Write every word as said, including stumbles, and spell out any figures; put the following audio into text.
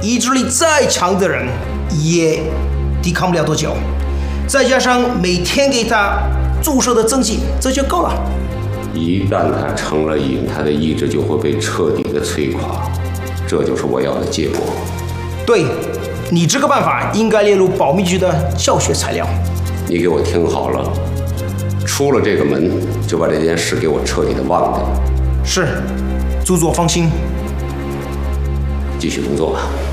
意志力再强的人也抵抗不了多久。再加上每天给他注射的针剂，这就够了。 一旦他成了瘾，他的意志就会被彻底的摧垮，这就是我要的结果。 对，你这个办法应该列入保密局的教学材料。 你给我听好了，出了这个门，就把这件事给我彻底的忘掉。 是，朱佐放心。 继续工作吧。